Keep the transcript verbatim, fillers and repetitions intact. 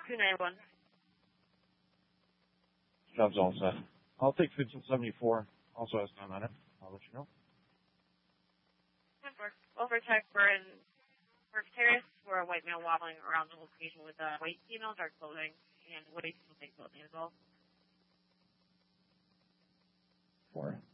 two ninety-one. Job's all set. I'll take fifteen seventy-four. Also has time on it. I'll let you know. Over check for an for terrace for a white male wobbling around the location with a white female, dark clothing, and white female clothing as well. Four.